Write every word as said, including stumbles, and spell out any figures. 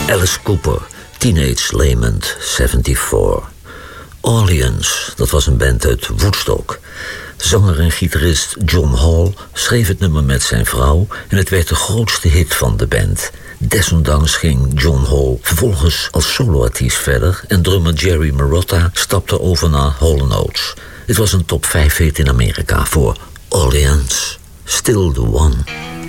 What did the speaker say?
Alice Cooper, Teenage Lament zevenenzeventig. Orleans, dat was een band uit Woodstock. Zanger en gitarist John Hall schreef het nummer met zijn vrouw en het werd de grootste hit van de band. Desondanks ging John Hall vervolgens als soloartiest verder en drummer Jerry Marotta stapte over naar Hall and Oates. Het was een top vijf hit in Amerika voor Orleans, Still the One.